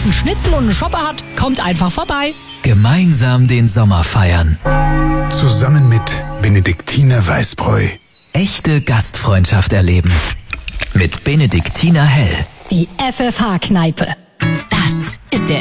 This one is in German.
einen Schnitzel und einen Schopper hat, kommt einfach vorbei. Gemeinsam den Sommer feiern. Zusammen mit Benediktiner Weißbräu. Echte Gastfreundschaft erleben. Mit Benediktiner Hell. Die FFH-Kneipe.